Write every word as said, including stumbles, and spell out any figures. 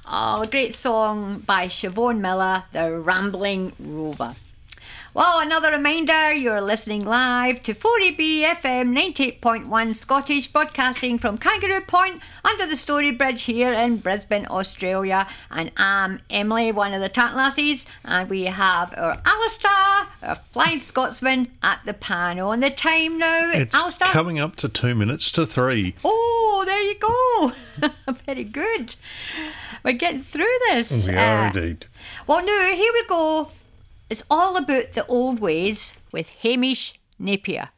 Oh, a great song by Siobhan Miller, The Rambling Rover. Well, another reminder, you're listening live to four A B F M ninety-eight point one Scottish, broadcasting from Kangaroo Point under the Story Bridge here in Brisbane, Australia. And I'm Emily, one of the Tartlasses, and we have our Alistair, our Flying Scotsman, at the piano. And the time now, it's Alistair? Coming up to two minutes to three. Oh, there you go. Very good. We're getting through this. We are uh, indeed. Well, now, here we go. It's all about the old ways with Hamish Napier.